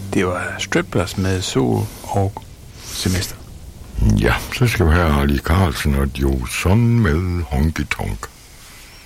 Det var Striplers med Sol og Semester. Ja, så skal vi have Ali Carlsen og Joe Son med Honky Tonk.